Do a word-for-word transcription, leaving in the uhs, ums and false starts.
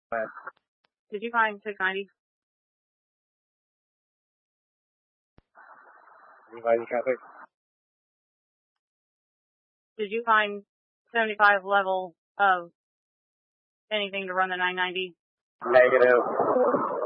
Right. Did you find six ninety? Anybody traffic? Did you find seventy-five level of anything to run the nine ninety? Negative.